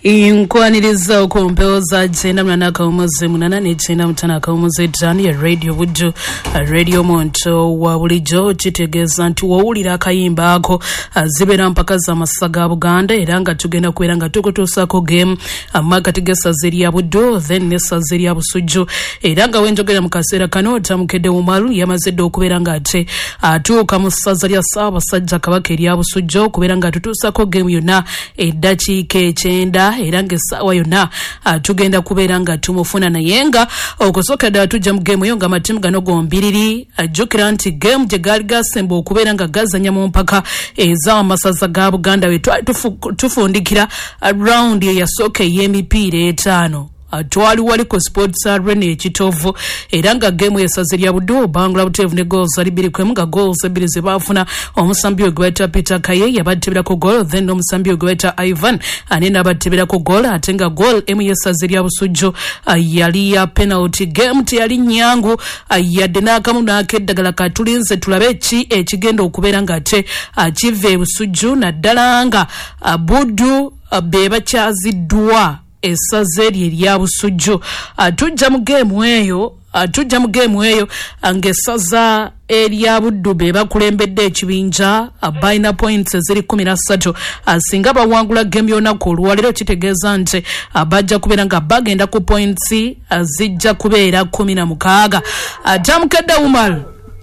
Inkwaniriza okumpeoza jenda mnanaka umuze munanani jenda mtanaka umuze jani ya radio wudu radio monto wa bulijo chitegeza nti wawulira akayimba ako zibera mpaka za masaga Buganda eranga tugenda kueranga tukutusako game amagati gesazeri ya budu then nesazeri ya busujju eranga wenjogera mukasera kanota mukede umalu yamaze okuberanga ate atuuka musaza lya Ssaabasajja Kabaka erya busujju okuberanga tutusako game yonna edakiika 9 eranga sawa yonna tugenda kuberanga tumufuna nayenga okusokera tujja mu game yo nga matimu gano gombiriri ajukira nti game je gali gasembo okuberanga gazanya mu mpaka eza masaza ga Buganda we tufundikira round ya soka y'emipiira 5 twali waliko sports arena ekitovu eranga game yasazeri ya budu Bangla Butevu ne goals ali 2 nga goals 2 zebafuna omusambi ogweta Peter Kaye yabatebera ko goal then omusambi ogweta Ivan anena abatebera ko goal atenga goal emu yasazeri ya busujju yali ya penalty game yali nyangu yadena kamuna akeddagala katulinze tulabe ki ekigenda okuberanga ate achive busujju na dalanga budu beba chaziddwa esazeri erya busujju tujja mu game eyo angesaza erya buddu be bakulembedde ekibinja abaina points ziri 13 asinga bawangula game yona ko olwalero kitegeeza nti abajja kubeera nga bagenda ku points zijja kubeera 16 Jamukadde Umar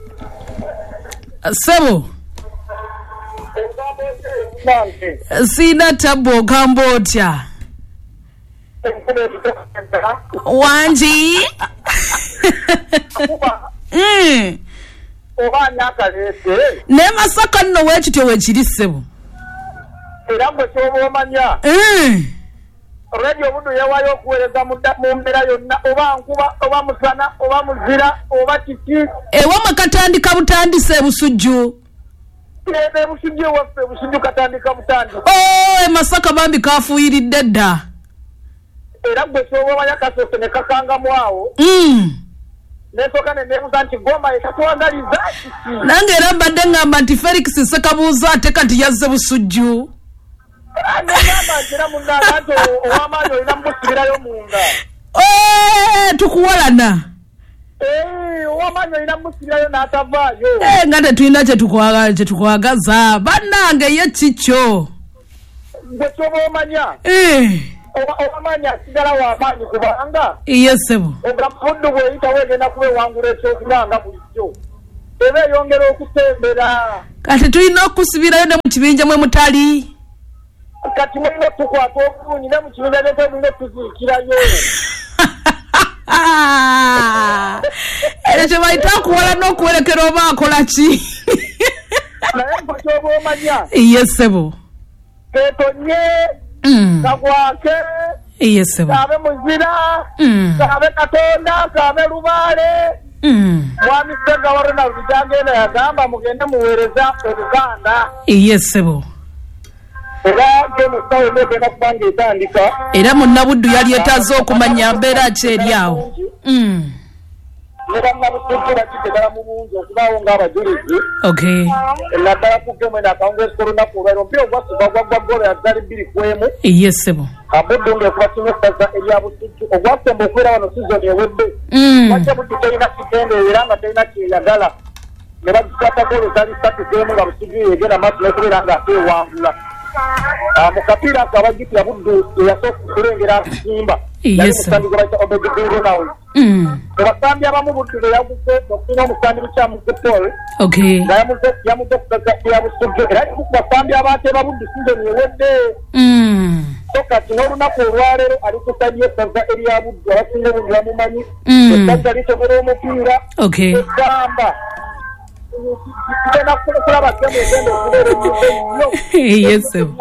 sebo sina tabo Cambodia Wanji oba nakalete ne Masaka nno wekityo wekirisebo era mwe kyobomanya radio budu yawayo okuweereza mu mbeera yonna oba nkuba oba musana oba muzira oba kiki ewa makatandika butandise busujju busujju waffe busujju katandika butandise Masaka bambi kafuyiridde dda era gwe kyobomanya kasose ne kakangamu awo nesoka nenebuuza nti goma ekatwagaliza nange era mbadde ngamba nti Felix Sekabuuza ate kati yazze busujju negamba nti era munnaga nti ow'amaanyi olina mumusibirayo munda tukuwalana ow'amaanyi olina mumusibirayo n'atavaayo nga tetulina kyetukwagaza bannange ye kikyo gwe kyoba omanya ow'amaanyi asigala w'amaanyi kubanga yesebo obuddu bweyita weegenda kubewangula ekyokulanga bulijjo eba eyongera okutembera kati tulina okusibirayo ne mu kibinja mwe mutali kati mulina tukwata obulungi ne mu kibinja ne tulina tuziikirayo ekyo bayita okuwala n'okuwerekera oba akola ki naye mpa kyoba omanya yesebo ketonye kagwake yesebo kabe muzira kabe katonda kabe lubaale mwami Ssenga Ronald Jagenda yagamba mugende muweereza Oluganda yesebo era gemusawo negenda kubanga etandika era munnabuddu yali etaze okumanya mbeera ki eri awo era nabusujju bakitegala mu bungi okubaawo ng'abajulizi naddala ku gemu eno akawungeezi olunaku olwaliro mpira ogwasuka gwagwa golo yazali 2-1 yesebo abuddu ng'ekuba kimu essaza erya busujju ogwasemba okubeera wano sizoni ewedde wajja buddu talina kigendeera era nga talina kyeyagala ne bagikwata golo zali 3 nga busujju yegenda maaso n'okubeera nga atewangula mu kapiira ako abagitira buddu eyasooka okulengera akisimba yali musambi gwe bayita Obedi Ronald abasambi abamu buddu be yaguze okufuna omusambi Bukyamuze Paul nga yamuze okugaza ya busujju era ku basambi abateeba buddu sizoni ewedde so kati n'olunaku olwaleero ali kusabye essaza erya buddu abasinga obungi bamumanyi essaza litomera omupiira egamba tugenda kulaba gemu egenda okubeera ennyo yesebo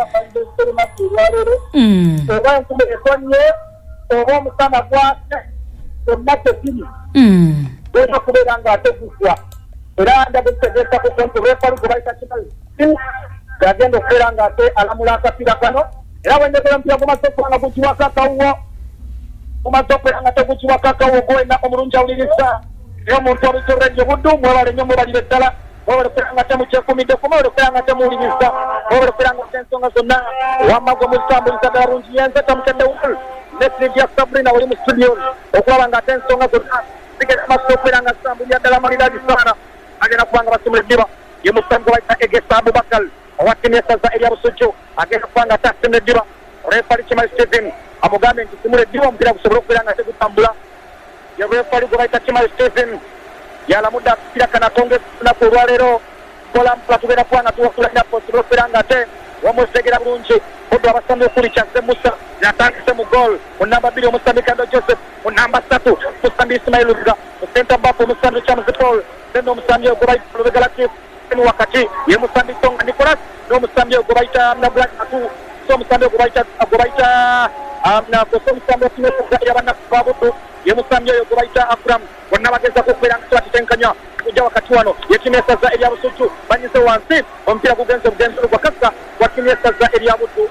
oba enkuba etonye oba omusana gwase zonna tekiri olina okubeera ng'ate guswa era ndagutegeeza ku nti refalu gwe bayita kinali agenda okubeera ng'ate alamula akapiira kano era bwenjogera omupiira gumaze okuba nga gukiwako akawuwo gumaze okubeera nga tegukiwako akawuwo gwena omulungi awulirisa era omuntu oluzurrenje buddu mwebale nnyo mwebalire ddala mwebale okubeera nga temukyekuumidde mwebale okubeera nga temuwuliriza Over Piranga Tensonga Zona, Wamago Musambu Zadarunji, and the Tamka, Nestle Sabrina, William Studio, Okwanga Tensonga Zona, Ticket Masto Piranga Sambuya de la Marida Sana, again a Panga Sumadiva, you must come against Abu Bakal, what in the area of Sujo, again a Panga Tassim Diva, Reparichima Stephen, Amogami, Simuladium, Piranga Tambula, the Reparichima Stephen, Yalamuda Pirakanatonga, Napurero. Polam Platuvera Puana to Piranga, almost take it up Runchi, Odawasan Kuricha, Musa, Natak Samugol, Unamba Bido Mustamikando Joseph, Unamba Satu, Mustami Ismailuga, Santa Bapo Mustami Chamas the Pole, then no Musamio Gorai to the Galati, and Wakati, Yamusami Tong and Nicolas, no Musamio Goraita, Nabla, some Samio Goraita, now for some Samio Babu, Yamusamio Goraita Afram, when Navagasa Piranga Kanya. Katuano, Yakimesa Area Sutu, Banisa one seat, on Piago of Denso Wakaka, Wakimesa Area Mutu,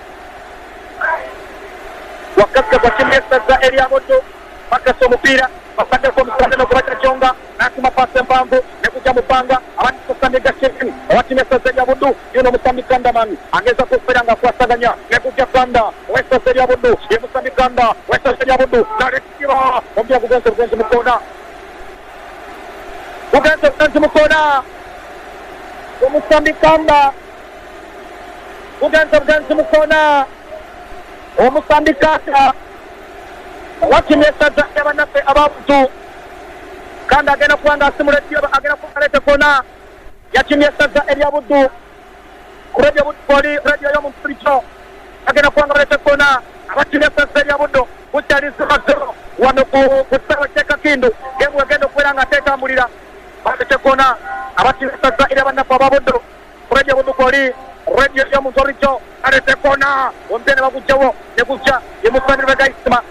Wakaka, Wakimesa Area Mutu, Makasomupira, Pasaka from Sandano Chonga, Nakuma Pasam Bambu, Nekujamupanga, Avantasamiga Chicken, Wakimesa Area Mutu, you know Musamikandaman, Agesa Piranga Pasaganya, Nekujapanda, West of Area Mutu, Yamusamikanda, West of Area Mutu, Narekiva, on Piago of Denso. Uganza Mukona, Umusambikanda, Uganza Mukona, Umusambikanda, watching yes, about to Kanda again of one simulated again of Kona, Yachim yes, area would do, Radio would body, Radio Yamu Fricho, again of one Kona, watching yes, area would do, which that is one of who would take a kindle, then we're going to put on a take a Murida. Kona, Abati Irabana Pababudu, Radio Bukori, Radio Yamuzoricho, Aretekona, Untenabujo, Nebucha, Yamusan Regaisma,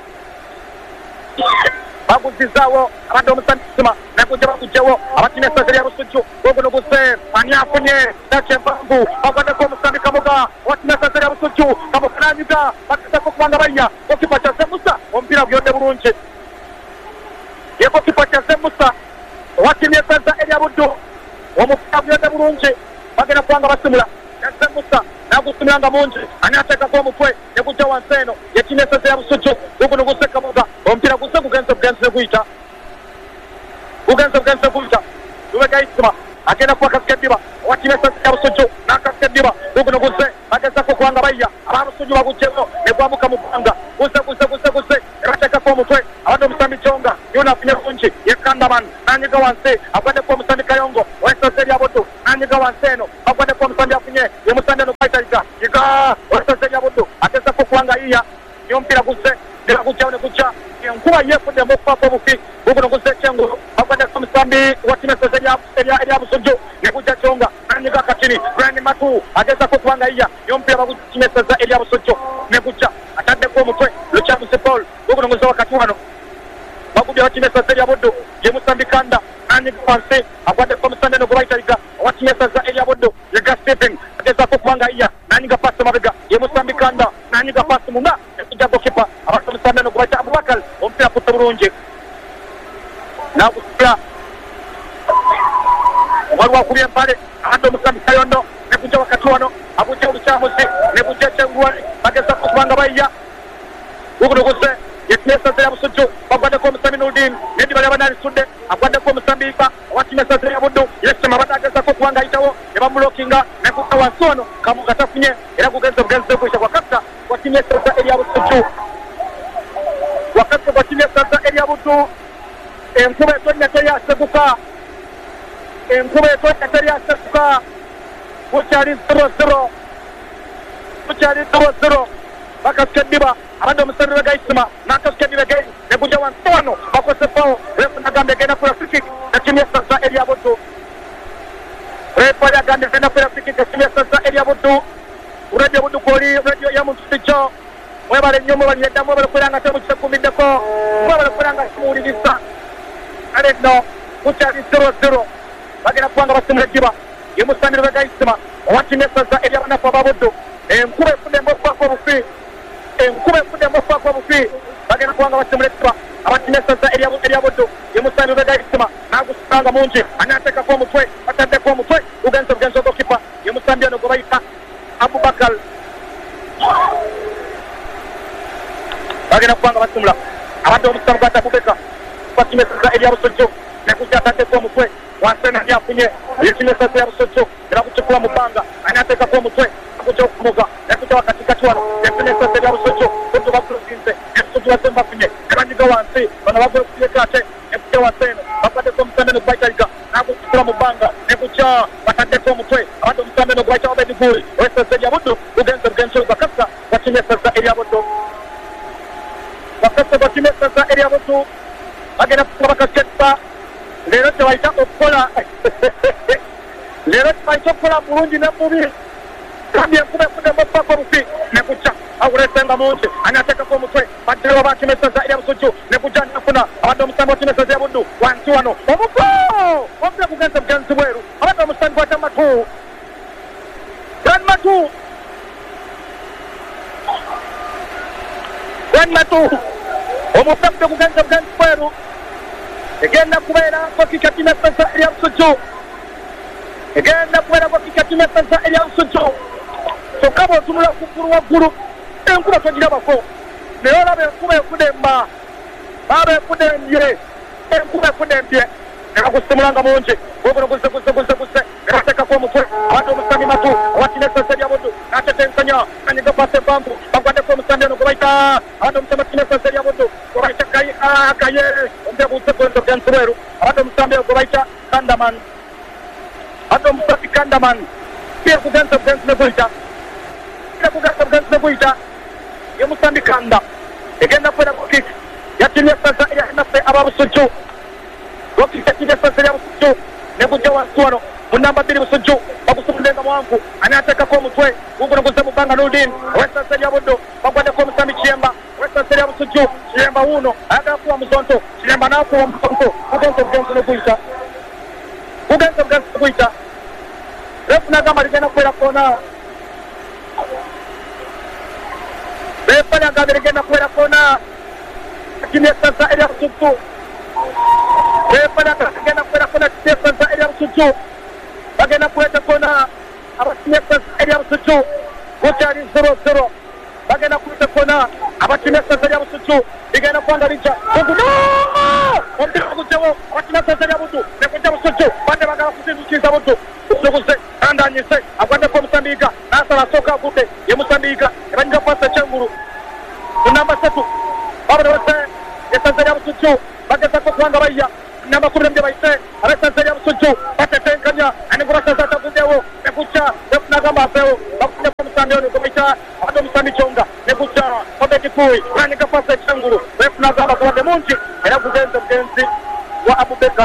Babu Zizawo, Adom Santima, Nabujo, Abatina Suju, Bogunobuse, Anyapune, Nacha Bambu, Abadakom Samikamoga, what necessary Suju, Kamokananga, Patakuangaraya, Okipacha Semusa, Umpira Yodeburunchi, Yakokipacha Semusa. Watching your sense area would do. Almost have your Munji, Bagana Panga Basumula, and Samusa, Nagusumanga Munji, and I take a form of way, Nebuja and Seno, yet you necessarily have Sucho, Uguno Sakamoga, Umpira Gusa, against the Guita. Ugans against the Guita, Ugaisma, again a Paka Kediva, watching your sense of Sucho, Naka Kediva, Uguno Guse, Agasa Kuangaraya, Aramusuja Guchevo, Nebamu Kamupanga, Gusa, take a form of way, Adam Samichonga, Yuna Pinunchi, Yakandaman. And you go and say, I've got the form of Kayongo, West of Seriaboto, and you go and say, no, I've got the form of Sandia, you must stand on the fight. You go, West of Seriaboto, I guess I put Wanga here, Yompira Guse, the Gucha, and who are here for the most powerful feet, who will go say, I've got the form of Sambi, watching us as a Sujo, Nebuja Chonga, and you got Kachini, Granny Matu, I guess I put Wanga here, Yompira Gucci as a Elia Sujo, Nebuja, I can't the form of Lucha Musipol, who will go Katuano. Babu watching us as a Yabudu, Yamusambikanda, and you can say, I've got the from Sunday of White, watching us as a Yabudu, you got Stephen, against a Pupanga, Nanga Pasamaga, Yamusambikanda, Nanga Pasamuna, and Jabokipa, about some Sunday of White Abakal, Umpia Puturunji. Now, one walk with your body, Adam Samikayono, Nebuja Katuano, Abuja Chamusi, Nebuja Changuan, against a Pupanga, Uguno. Yes, necessary Suju, Abada from Saminudin, maybe Balaban Sunday, Abada from Sambika, what necessary I would do, yes, Mavaka Sakuanga, Yamulo Kinga, Nakuka and Sono, Kamukatafine, Yakukas against the Bush of Wakata, what necessary area would do. Wakata, what necessary area would do, and Kuba Sabuka, and Kuba Sabuka, which are in 0-0, which are in 0-0, Bakas Kadiba. Adam Saragaisma, Nakas Kediva again, Nebuja and Tono, Bakosapao, Repanagam again for a free kick, the Chimesa area would do. Repanagan again for a free kick, the Chimesa area would do. Radio would do Kori, Radio Yamun Spicho, wherever the Yumo and Yamama Puranga Kumidako, wherever Puranga Smoothie. I don't know, which are in 0-0. Bagana Panga Sumadiva, you must stand in the Gaisma, watching us as the area for Babudu, and Kura for them both for free. Kuba put them off for free. Bagana Panga Sumadiva, watching us as the area would do. You must stand in the Gaisma, Nagustanga Munji, and I take a form of way, I take the form of way, Ugans of Ganso Kipa, you must stand in the Goraita, Abu bagenda kubanga basumula abadde omusamu gwata kubeka bakimeseza eri abusojjo nekuja ataddeko omutwe wansena yafunye ekimeseza yabusojjo era kukyukula mu bbanga ani ateekako omutwe akuja okumuga nekuja wakatikati wano ekimeseza eri abusojjo kutu bakuzinze ekisojjo wase mbafunye ebanyiga wansi bano bava okuyeka ate nekuja waseeno bakwaddeko omusambe nogwaitayiga nakukyukula mu bbanga nekuja bataddeko omutwe abadde omusambe nogwaita wabediguli oweseza eri abuddu bugenze bugenzo bakasa bakimeseza eri abuddu bakasa bakimeseza eri abuddu bagenda kuba bakaketta leero tebayita okukola leero tebayita okukola mulungi ne mubi kandi enkuba ekudemu okubaka olufi nekujja awulesenga mungi ani ateekako omutwe badderewo bakimeseza eri abusujju nekujja nafuna abadde omusambi wakimeseza ebuddu wansi wano omugo omupira gugenze bugenzi bweru abadde omusambi gwata matu grand matu omupira gudde gugenze bugenzi bweru egenda kubeera kokika kimeseza eri abusujju egenda kubeera kokika kimeseza eri abusujju kyokka bw'otunula kuggulu waggulu enkuba togirabako naye olaba enkuba ekudemba baba ekudembye enkuba ekudembye nekakusimulanga mungi obuno guze erateekako omutwe abadde omusambi matu owakimeseza eri abuddu n'atetenkanya kanyiga pasi empanvu bagwaddeko omusambi ono gwebayita abadde omusambi wakimeseza eri abuddu gwebayita kaye omupira guze gwenzo bwensi bweru abadde omusambi oyo gwebayita kandaman abadde omusambi kandaman pira kugenza bugenzi neguyita yemusambi kanda egenda kwera kukik yakimeseza eri naffe ababusujju wakika kimeseza eri abusujju negujja wansi wano munamba 2 busujju bagusumulenga mwanvu ani ateekako omutwe guguno guze mu bbanga nudin oweseza eri abuddu bagwaddeko omusambi kiyemba oweseza eri abusujju kiyemba wuuno ayagala kuwa muzonto kiyemba n'akuwa muzonto gugenze bugenzi neguyita refu nagamba ligenda kubeera koona refu nagamba ligenda kubeera koona kimeseza eri abusujju refu nagamba ligenda kubeera koona kimeseza eri abusujju bagenda kuleeta koona abakimeseza eri abusujju gukyali 0-0 bagenda kuleeta koona abakimeseza eri abusujju ligenda kubanga lijja omupira gugyewo abakimeseza eri abuddu nekujja busujju badde bagala kuzindukiza buddu usuguze andanyise agwaddeko omusambiiga n'asala asooka agudde ye musambiiga ebanyiga kwasa ekyengulu ku namba 3 babona bose esaza eri abusujju bagezako kubanga bayya namba 12 bayise abesaza eri abusujju batetenkanya anigubasaza ataguddewo nekujja efunagamba aseewo bakunyeko omusambi ono gwebayita abadde omusambi kyonga nekujja obedikuyi banyiga kwasa ekyengulu efunagamba gabadde mungi era gugenze bugenzi wa abubeka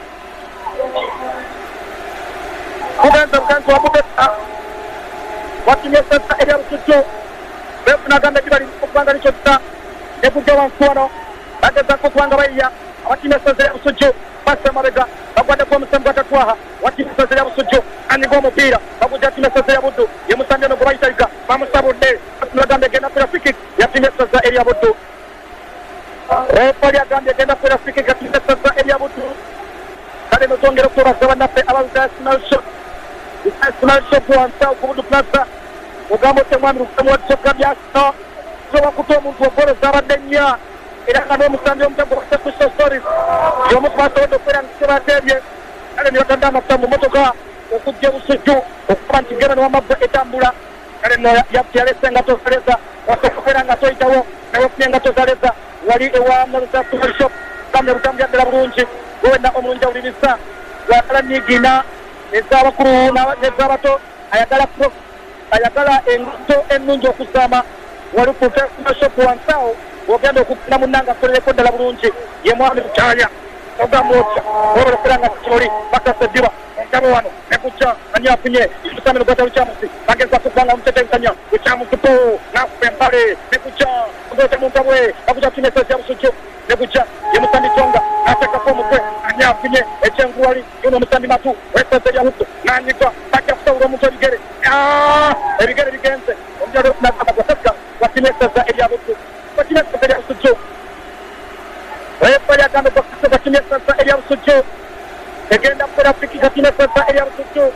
kugenza bugenzi wa abubeka wakimeseza eri abusujju befunagamba ekibali okubanga likyokita nekujja wansi wano bagezako kubanga bayya abakimeseza eri abusujju bassa emabega bagwaddeko omusambi gwatatwaha wakimeseza eri abusujju anyiga omupiira bagujja kimeseza eri abuddu ye musambi ono gwebayitayiga bamusabudde bafunagamba egenda kubeera free kick yakimeseza eri abuddu refali agambye egenda kubeera free kick yakimeseza eri abuddu kale notwongera okubaza bannaffe abaluga National Shop wansa okubudu plaza ogamba otemwami lukutemu wakisoka byasino soba kuta omuntu ogolo zabadde nnya era nga n'omusambi omutego wasekusho stories y'omu kubasobodde okubeera nga kisebateebye kale ne batadde amafuta mu motoka okujja busujju okuba nti genda newamagwa etambula kale no yalese engato zaleza wasooka okubeera nga toyitawo nawefunye engato zaleza wali ewa National Shop kamye butambulira ddala bulungi gwewenna omulungi awuliriza wagala nyigiina ez'abakulu n'ez'abato ayagala engato ennungi okuzaama wali ku shop wansawo ogenda okugenda munnanga akolereko ddala bulungi ye mwami bukyaya ogamba otya obalokera nga kimuli bakasa eddiba entabo wano nekujja ani afunye musambi nogwata lukyamusi bageza kubanga mutetenkanya lukyamusi po nakuba empale nekujja ogote muntabwe bakujja kimeseza ya busujju nekujja ye musambi kyonga n'ateekako omutwe ani afunye ekyengulu yuno omusambi matu weseza erya huddu n'anyiga bajja kusawula omuntu ebigere ebigere bigenze omujalo nagamba gwaseka wakimeseza erya buddu wakimeseza erya busujju refali agambe gwakimeseza erya busujju egenda kukola friki kakimeseza erya busujju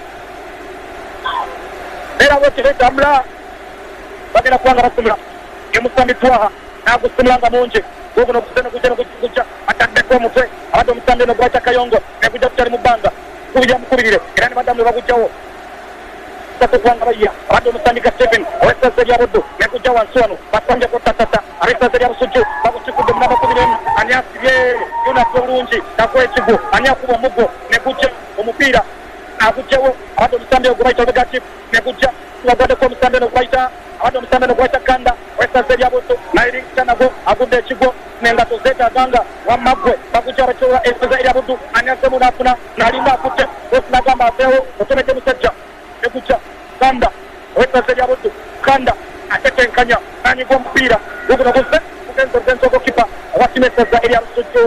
era bwekiro etambula bagenda kubanga basumula emusambi twaha nagusimulanga mungi guguno kuja ataddeko omutwe abadde omusambi eno gwakya kayongo nekujja kukyali mu bbanga kubija mukubirire era ne baddamu ne bagujjawo kubanga bayya abadde omusandika Stephen owesaza erya buddu nekujja wansi wano basanjako tatata abesaza erya busujju bakusikudde munamba 11 ani asibye yunasi obulungi nakuwa ekigu ani akuba omuggo nekujja omupiira agujjawo abadde omusambi ogwo bayita obugatifu nekujja bagwaddeko omusambi eno gwaita abadde omusambi eno gwaita kanda owesaza erya buddu nayiringisa nago agudde ekigo nengato zeetaganga wamaggwe bagujja bakyowula esaza erya buddu ani asemu naafuna nalinga akutte osinagamba aveewo otomedde musajja nekujja kanda owesaza erya buddu kanda atetenkanya nanyiga omupiira guguno guze kugenza ogokipa owatimu esaza erya busujju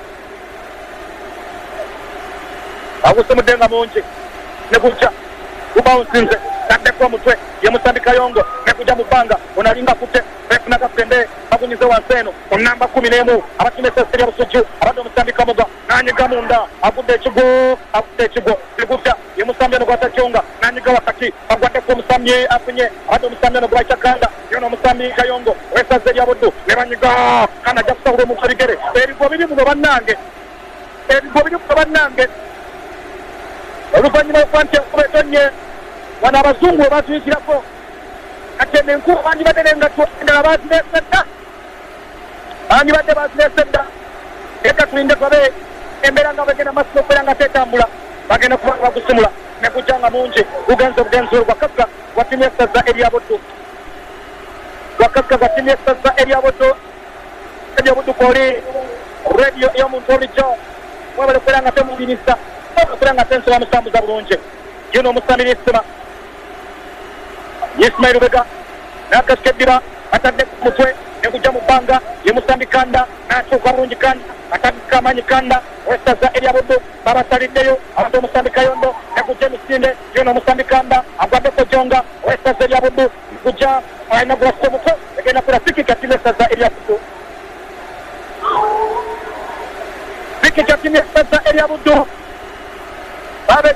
agusemuddenga mungi negujja gubawunsinze taddeko omutwe ye musambi kayongo nekujja mu bbanga onalinga kutte refunaga fende bagunyize wansi eno onamba 11 abatimu esaza erya busujju abadde omusambi kamuga nanyiga munda agudde ekigo negujja ye musambi eno gwatakyonga nanyiga wakati bagwaddeko omusambi afunye abadde omusambi eno gwakya kanda yona omusambi kayongo owesaza erya buddu ne banyiga kana ajja kusawula omuntu ebigere ebigo biri muno bannange oluvannyuma okuba nti enkuba etonye wano abazungu we batuyisirako kati eno enkuba bandibadde nengatto endala bandibadde bazireese dda eka tulinde babe embeera nga bagenda masiro okubeera nga teetambula bagenda kuba bagusimula nekujja nga mungi gugenza obugenzi olwo gwakaka gwatimu esaza erya buddu erya buddu kwoli radio ey'omuntu olijjo mwebale okubeera nga temubinisa okubeera nga tensoba musambuza bulungi yuno omusambi Ismail Rubega nakasika eddiba atadde ku mutwe nekujja mu bbanga ye musambi kanda natuuka bulungi kanda atandika amanyi kanda owesaza erya buddu babasaliddeyo abadde omusambi kayondo nekujja emisinde yuno omusambi kanda agwaddeko jonga owesaza erya buddu nekujja alina gwasika omutwe egenda kula siki katimu esaza erya buddu siki katimu esaza erya buddu babe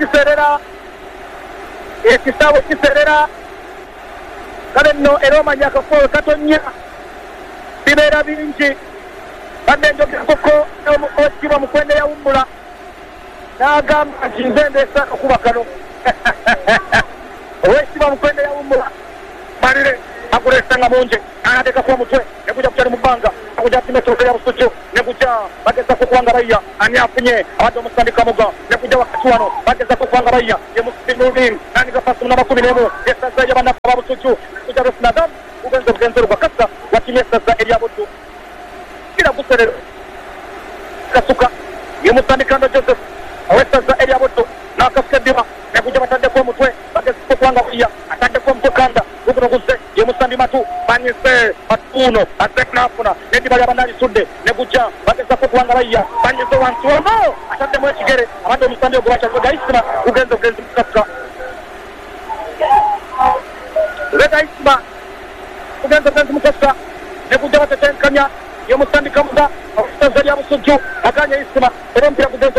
ekisaawe kiserera kale nno era omanya akafuuwe katonya bibeera bingi badde njogerakoko okiba mukwende yawummula n'agamba nti nze ndeesa akakuba kano owekiba mukwende yawummula malire aguleesanga mungi anateekako omutwe nekujja kukyali mu bbanga akujja timetooka ya busujju nekujja bagezako kubanga bayya ani afunye abadde omusambi kamuga nekujja wakati wano bagezako kubanga bayya ye musibinuudin naniga fasi munamba 11 esaza y'abanafu ababusujju nekujja refunagam bugenza olugwakasa wakimu esaza erya buddu kira guserero kasuka ye musambi kando Joseph owesaza erya buddu n'akasuka eddiba nekujja bataddeko omutwe bagezako kubanga bayya ataddeko omutwe kanda guguno guze ye musambi matu banyise matuuno aseknafuna neddiba lyabanaalisudde negujja bagezako kubanga bayya banyize wansi wano ataddemu ekigere abadde omusambi ogwo bakyazegaisima gugenza obugenzi mukasuka zegaisima gugenza obugenzi mukasuka negujja batetenkanya ye musambi kamuga okusaza erya busujju aganya isima era omupiira gugenza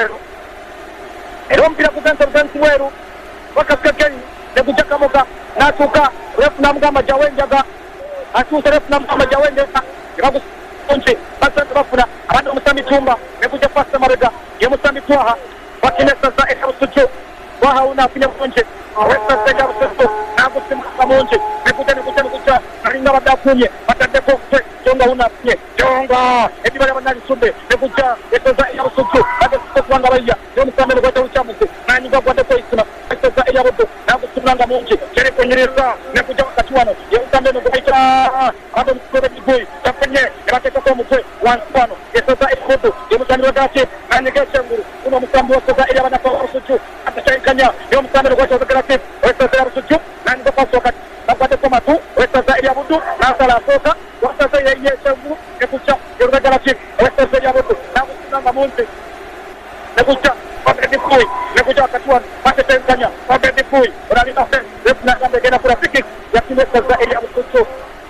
obugenzi bweru bakasuka geni negujja kamuga natuuka refu namugamba jawenjaga atuuse refu namugamba jawenjaga nebagusunki basatu bafuna abadde omusambi tumba nekujja fasa mabega ye musambi twaha wakina esaza erya busujju twaha una afunye bulungi owesaza erya busujju nagusimuka mungi nekujja nalinga badde afunye bataddeko omutwe jonga una afunye jonga eddiba lyabanaalisudde nekujja esaza erya busujju bagezeko kubanga bayya y'omusambi eno gwata lukyamuzi nanyiga gwaddeko isima esaza erya buddu nagusimulanga mungi kyerikonyereza nekujja wakati wano y'omusambi eno gwaita abadde omusibe b'egigui tafunye ne bateekako omutwe wansi wano esaza erya buddu y'omusambi wagati nanyiga ekyengulu guno omusambi wesaza erya banafu ababusujju atakyayinkanya y'omusambi eno gwata ozegeratifu owesaza erya busujju nanyiga pasi wakati bagwaddeko matu owesaza erya buddu n'asala asooka wasaza yekyengulu nekujja y'ozegeratifu owesaza erya buddu nagusimulanga mungi nekujja wabedifui nekujja wakati wano batetenkanya wabedifui olabinafe refunagamba egenda kula fiki yatimu esaza erya busujju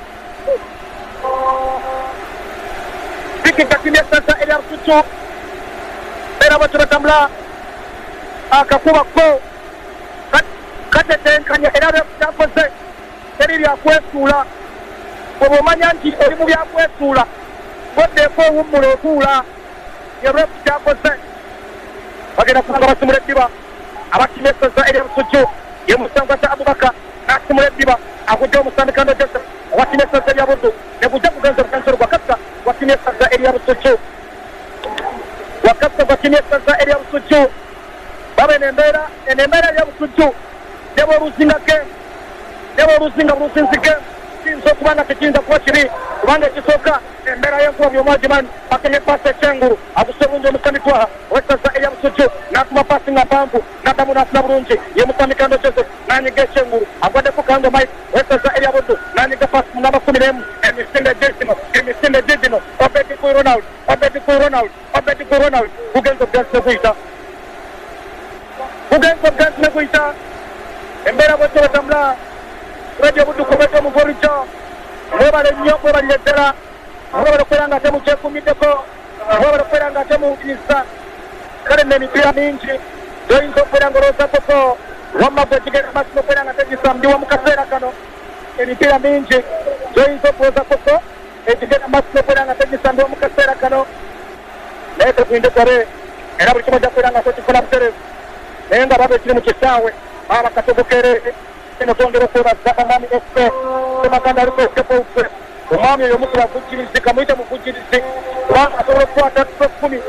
fiki katimu esaza erya busujju era bwetyo batambula akakuba ko katetenkanya era byakoze teri lyakwesuula obumanya nti oli mu byakwesuula ng'oddeeko owummula otuula ye refu kyakoze bagenda kubanga basimula eddiba abakinya essaza ery'Obusujju ye Musangwasa Abubaka n'asimula eddiba akujja Omusambikando Joseph wakinya essaza erya Buddu ne kujja kugenza Bugenzi Rwakassa wakinya essaza ery'Obusujju Wakassa wakinya essaza ery'Obusujju babe n'embeera ery'Obusujju nebo oluzinga game nebo oluzinga buluzinzi game kiyinza okuba nga tekiyinza kuba kibi kubanga ekisooka embeera y'enkuba by'omwagimanyi akenye paasi ekyengulu akusa obulungi omusanitwa ow'essaza ery'Obusujju n'atuma paasi nga mpanvu n'addamu n'afuna bulungi ye Musambikando Joseph n'anyiga ekyengulu agwaddeko Kango Mike ow'essaza erya Buddu n'anyiga paasi mu namba 11 emisinde gigino Obedi ku Ronald kugenza Bugenzi ne kuyita embeera bwetyo batambula Radio Buddu kubadde mu Vorijo mwebale nnyo mwebalire ddala mwebale okubeera nga ate mukyekuumiddeko mwebale okubeera nga ate muwuliriza kale n'emipiira mingi gyoyinza okubeera ng'olowoozakoko wamma gwe kigenda maaso n'okubeera nga tegisambiwa mu kaseera kano emipiira mingi gyoyinza okulowoozakoko ekigenda maaso n'okubeera nga tegisambiwa mu kaseera kano naye tegwinde gwabe era buli kimu ojja kubeera nga tokikola butereevu naye nga baba ekiri mu kisaawe baba bakatobokere eno twongera okwebaza omwami ffe Semaganda aliko eskepouse omwami oyo omukuba vujjirizi kamuyite mu vujjirizi kubanga asobola okukwata twe 10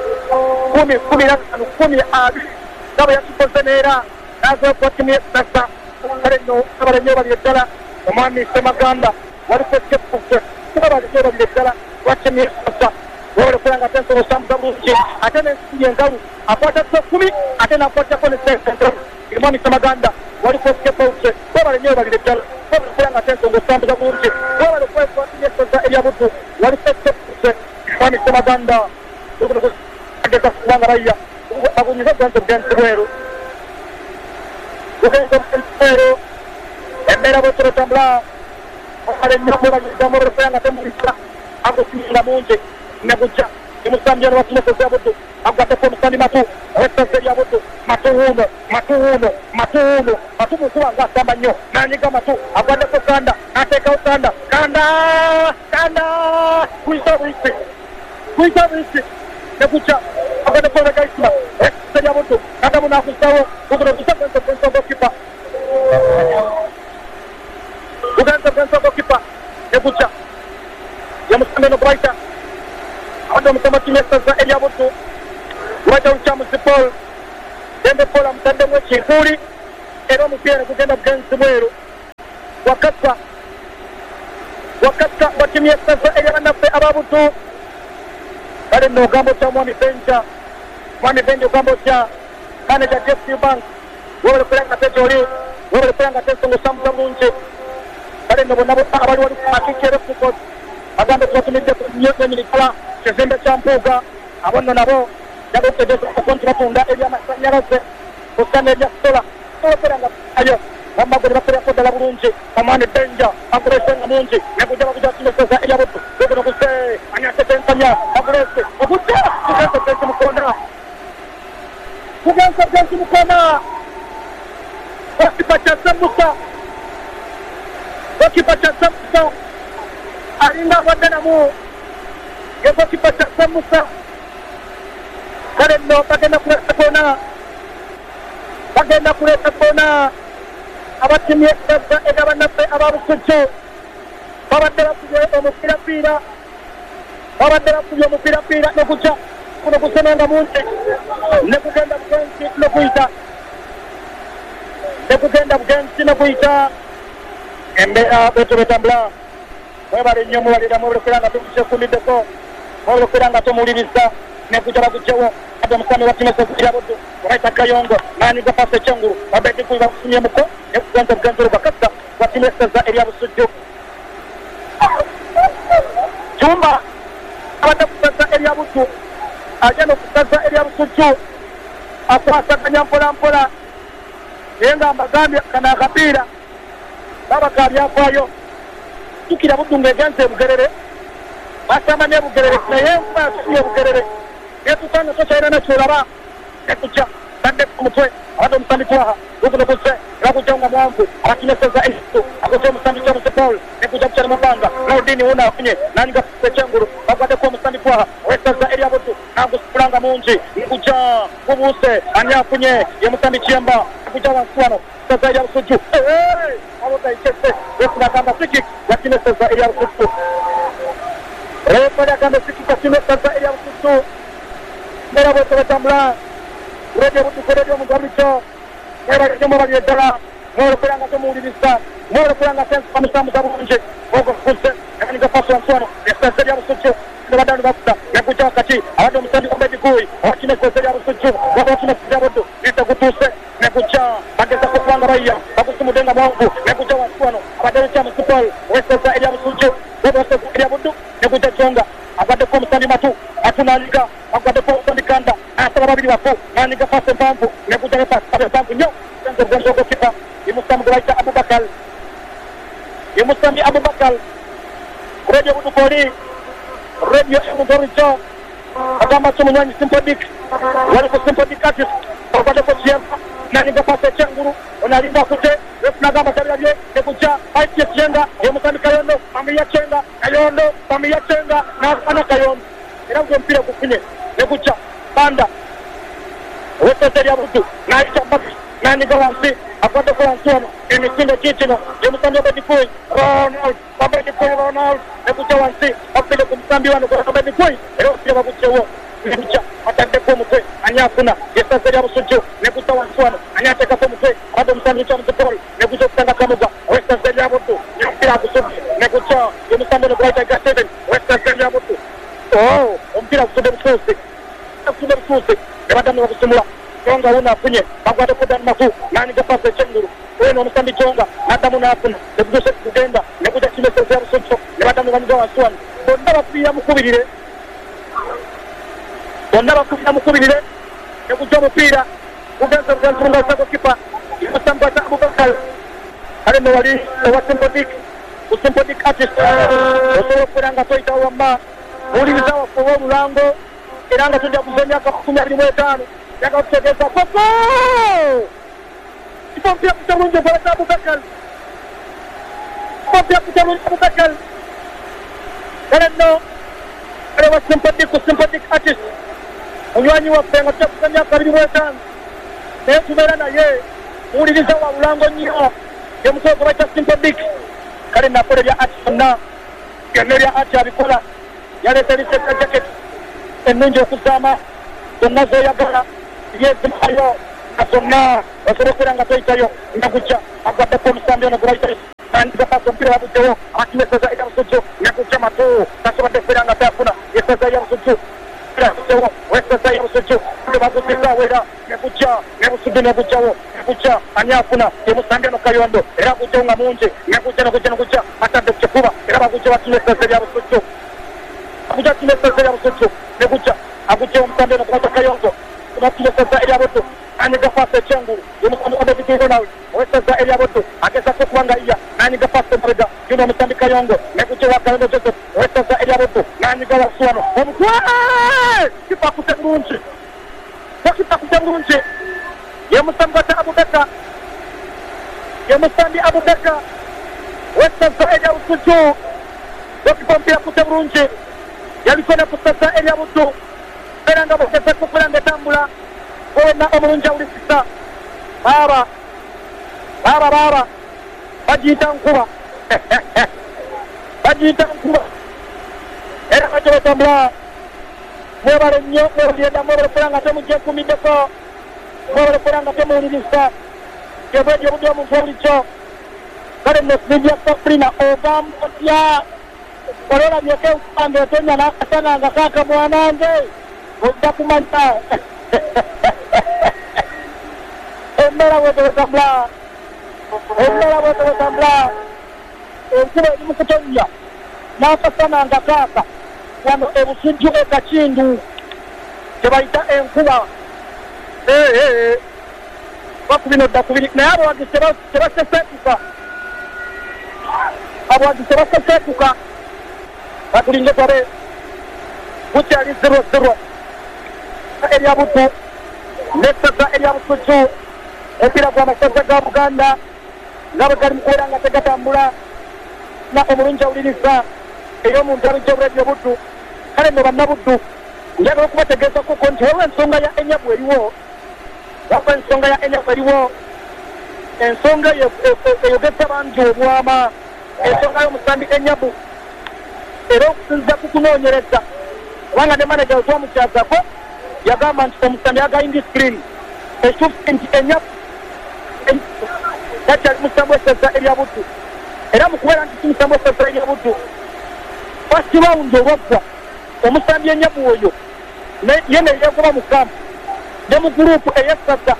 nga bwe yakikoze neera nasobola okuba timu y'essaza kale nno abale nnyo balire ddala omwami Semaganda waliko eskepouse abale nnyo balire ddala lwa timu y'essaza wabale okubeera nga ate ensolo osambuza bulungi ate n'ensibi engalu akwata twe 10 ate n'akwatako n'essensa omwami Semaganda waliko eskepouse wabale nnyo balire ddala wabale okubeera nga ate ensonga osambuza bulungi wabale okwekwatira essaza erya Buddu waliko eskepouse omwami Semaganda ageza kubanga bayya bagunyiza Bugenzi bweru embeera bwetyo batambula wabale nnyo mwebalirizamu wabale okubeera nga temulisa agusiminga mungi ne gujja emusambyano wakinya essaza erya Buddu agwaddeko Omusani Matu ow'essaza erya Buddu Matu mukuba ng'asamba nnyo n'anyiga Matu agwaddeko Kanda n'ateekawo Kanda kuyita buyisi ne gujja agwaddeko Legaisima ow'essaza erya Buddu n'addamu n'akusawo guguno Bugenzi gokipa ne gujja ye Musambeno Brighter abadde omusamba kinya essaza erya Buddu Brighter Luchamuzi Paul Dembe Paul amutaddemu ekinkuuli era omupiira gugenda Bugenzi bweru Wakassa batimu y'essaza erya bannaffe aba Buddu kale nno ogamba otya omwami Benja ogamba otya manager DFC Bank wabale okubeera nga tegyoli wabale okubeera nga tensonga osambuza bulungi kale nno bonna abali wali akikere fukot agambe tubatumidde nnyo n'eminikala kizimbe kya Mpuuga abo nno nabo jaga okutegeeza okonti batunda ebyamasannyalaze kusana erya sola okubeera nga ayo wamma gwe ne bakolako ddala bulungi omwami Benja agulese nga mungi nekujja bakujja kinya essaza erya Buddu guguno guse anyatetenkanya agulese ogujja kugenza Bugenzi Mukona wakipa cha Sambusa alinga abadde namu ye wakipa cha Sambusa kale nno bagenda kuleeta kona abatimu y'essaza erya bannaffe aba Busujju babadde bakubye omupiirapiira ne gujja kuno gusenanga mungi ne kugenda Bugenzi ne kuyita embeera bwetyo betambula mwebale nnyo mubalira mwebale okubeera nga tukukyekuumiddeko mwebale okubeera nga tomuwuliriza ne kujja bagujjawo ate omusami wa timu essaza erya Buddu Brighter Kayongo n'anyiga paasi ekyengulu Obedi kuyiba kufunyemuko ne kugenza Bugenzi Rwakassa wa timu essaza erya Busujju Jumba abadde ku essaza erya Buddu agenda okusaza erya Busujju akwasaganya mpolampola naye nga mbagambye kano akapiira baba kabyafaayo tukira Buddu ng'egenza Bugerere basamba ne Bugerere naye enkuba yatufunye Bugerere netusanga tokyalina nakyolaba nekujja batande kumutwe abado musambi twaha ukuno kuse rakujonga mwamvu akineseza esto akoze musambi twa Paul nekuja kuchana mabanga Claudine una kunye nani gafite chenguru bagade ko musambi twaha weseza eri abotu nangu spranga munji nikuja kubuse anya kunye ye musambi chiemba kuja wanswano sasa ya usuju awota ikese wesina kamba friki yakineseza eri abotu repada kamba friki yakineseza eri abotu mera boto batambla radio butu radio mugamicho mera kemo bali dala mora kuranga to mulibisa mora kuranga sense pamusamu zabunje ogo kuse yani gafaso answano yesa ya usuju badani bakuta yakuja wakati abado musambi obedi kui wakine kwese ya usuju wakine kwese bodo nitakutuse nekuja bageza kukwanga baiya bakusumudenga mwangu nekuja wanswano abadani cha musipol wesa ya usuju wesa ya bodo nekuja chonga abade ko musambi matu atunalika abade ko musambi kanda asaba babiri bafo nani gafase mpamvu nekuja gafase mpamvu nyo senzo gonzo kipa imusambi gwaita Abubakar imusambi Abubakar radio butu koli radio mugoricho agamba tumunywanyi sympathetic wali ko sympathetic artist obade ko chiemba nani gafase chenguru onalinda kute nagamba tabyaje ekucha aitie chenga yemusambi kayondo familia chenga kayondo familia chenga na ana kayondo era ngo mpira kufunye ekucha banda wetete ya butu na ichambaki nani gawansi akwade ko ansoma emisindo kitino yemusambi obedi kui Ronald obedi kui Ronald ekucha wansi apele kumsambi wano kwa obedi kui era pia bakuchewo ekucha atande ko mutwe anyafuna yesa ya busuju nekucha wanswana anyateka ko mutwe ado musambi cha mutwe nekucha kutanga kamuga wesa ya butu mpira kusuju nekucha yemusambi no kwa Tiger 7 wesa ya butu mpira kusuju msusi ebadani wakusumula tonga una kunye bagwade kudan mafu nani gapase chenguru weno musambi tonga adamu na afuna nekuje kugenda nekuja kile sezero soncho nebadani baniga waswan bonda bafiya mukubirire nekuja mupira ugenza kuganzunga sako kipa musambi wa Abubakar ale no wali usimpodik artist osoro kuranga toita wamba uri bizawa kwa mulango iranga tujja kuzenya kwa 15 yaka kutegeza koko ipopia kutarunje kwa Abubakar no ale wa sympathetic artist unywanyi wa penga tujja kuzenya kwa 15 tumera na ye uri bizawa mulango nyo yemutoko baita sympathetic kale na pole ya atna kemeria acha bikola yale telisa jacket enunjo kusama tunazo yagala yezi ayo asoma wasoro kuranga toitayo ndakucha akata ko musambi na guraita and the pass mpira wabu tewo akimeseza ida msuju nakucha matu kasoma teferanga tafuna yeseza ya msuju tewo weseza ya msuju wabu tisa wera nakucha nakucha anyafuna musambi no kayondo era kujonga munje nakucha atande kuchukua era bakucha wakimeseza ya msuju akuja kimeseza ya msuju nekucha akuja mtande na kwa kayongo tunakile sasa area boto ani gafase chenguru yemusambi obedi kui Ronald weseza area boto akesa kukwanga iya nani gafase mrega yuno musambi kayongo nekucha wakayondo Joseph weseza area boto nani gawaswano omukwa kipa kutengunji yemusambi Abubakar weseza area usuju wakipompia kutengunji yalikona kusasa area boto beranga bokesa kukulanga tambula bona omulunja ulisisa baba bajita nkuba era bajo tambula mwebale nyo mwebale mwebale kuranga temuje kumideko mwebale kuranga temulisisa yebeje budio mufolicho kale nesibya tofrina ogambotia Korona byeke upange tonya na sana ngakaka mwanange utakumanta emera wote tambla kuba mukutonya na sana ngakaka wano ebusunju ekachindu tebaita enkuba bakubino dakubiri na abo wagisera setuka batulinge pare buti ali 0-0 eri abutu n'essaza eryabusujju omupiira gw'amasaza ga Buganda nga bwe gali mukubeera nga tegatambula na omulungi awuliriza ey'omuntu abijja Radio Buddu. Kale nno bannabuddu njagala okubategeezako nti waliwo ensonga ya Enyabu eriwo, waliwo ensonga ya Enyabu eriwo, ensonga eyogeza bangi obwama, ensonga y'omusambi Enyabu era okusinziira ku kunoonyereza kubanga ne manager otwamukyazako yagamba nti omusambi aga indiscipline ekyufu nti Enyabu yakyali musambi w'essaza erya Buddu era mu kubeera nti kimusambi w'essaza erya Buddu first round olwaggwa omusambi Enyabu oyo ye ne yeegoba mu kampu ne mu guruupu ey'essaza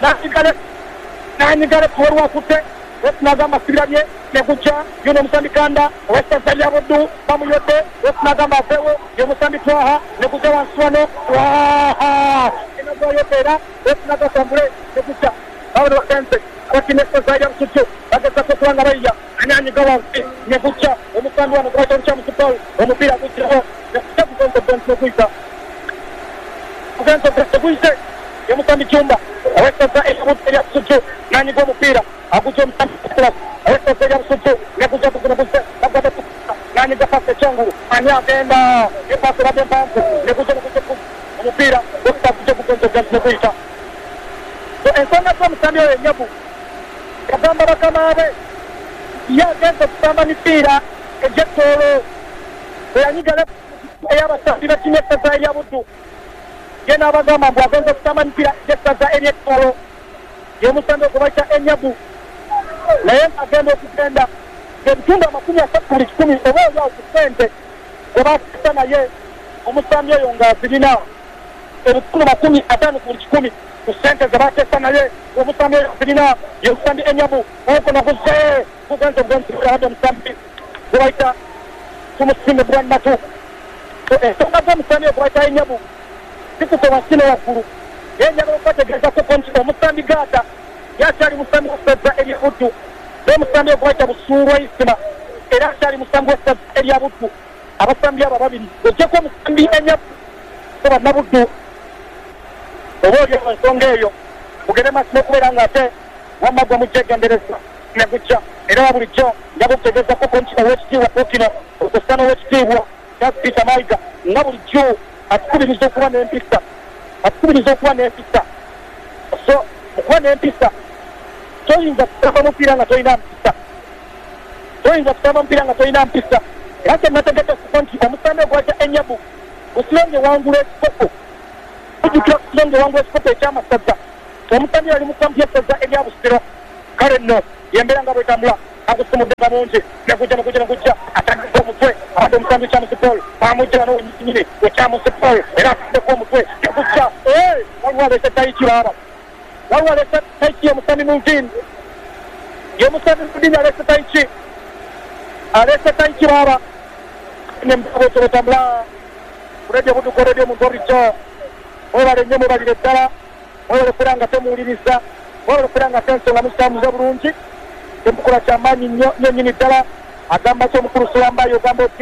n'anyigale kuwerwakutte wesinagamba sibirabye nekujja yuno omusambi Kanda ow'essaza lya Buddu bamuyodde wesinagamba aveewo y'omusambi Twaha nekujja wansi wano Twaha enagwayodde era wesinagatambule nekujja bawone bagenze kati n'essaza lya Busujju bagezako kubanga bayiya anyanyiga wansi nekujja omusambi wano gwayita olukyamusipol omupiira gujjawo nekujja kugenza bensi neguyita kugenza bensi neguyite y'omusambi Jumba ow'essaza erya Busujju n'anyiga omupiira agujja omusambi Class ow'essaza erya Busujju nekujja kugunaguze bagade n'anyiga pasi ekyongulu ani agenda epasi erabye empanvu nekujja omupiira ogutagujja kugenza bensi neguyita. Ensonga z'omusambi oyo Enyabu yagamba bakama be ye agenza okusamba mipiira egy'ettoolo eyanyigala ey'abasambi b'ettiimu y'essaza erya Buddu ye n'abagamba mbu agenza okusamba mipiira egy'essaza ery'ettoolo y'omusambi ogwo bayita Enyabu naye agenda okugenda ng'ebitundu 30 buli 100 oba olyawo ku ssente gwe baakisa naye omusambi oyo ng'azirina ebitundu 50 buli 100 ku ssente ze baakisa naye omusambi oyo azirina y'omusambi Enyabu oko naguze kugenza obwensiira wadde omusambi gwe bayita tumusimbe Bwanatu. Ensonga z'omusambi gwe bayita Enyabu zikuze wansi ne waggulu naye njagala okubategeezako nti omusambi Gaata yakyali musambi w'essaza erya Buddu n'omusambi ogwo bayita Busuulwa Isima era akyali musambi w'essaza erya Buddu. Abasambi abo babiri ojjako omusambi Enyabu so bannabuddu oba olyawo ensonga eyo mugende maaso n'okubeera ng'ate wamma gwe mujjegendereza ne gujja era wabulijjo njagala okutegeezako nti ow'ekitiibwa Ppookino okussa n'ow'ekitiibwa Charles Peter Mayiga nga bulijjo atukubiriza okuba n'empisa so okuba n'empisa toyinza kusamba omupiira nga tolina mpisa era kyenategeezeko nti omusambi ogwajja Enyabu gusilonge wangula ekikopo gujjukira kusilonge wangula ekikopo eky'amasaza omusambi yali mu kampu y'essaza erya Busiro. Kale nno yembeera nga bwetambula agusumudde balungi negujja atandika omutwe abadde omusambi Kyamusipol bamujjira n'owenyikinyire wekyamusipol era atuddeko omutwe negujja waliwo aleese Taiki Baaba waliwo aleese Taiki y'omusambi Muvini y'omusambi Mudini aleese Taiki Baaba nembabwekyo bwetambula Radio Buddu ko radio muntu olijjo mwebale nnyo mwebalire ddala mwebale okubeera nga temuwuliriza mwebale okubeera nga tensonga mukitambuza bulungi temukola kyamaanyi nnyo nnyini ddala agamba ky'omukulu Solambayo ogamba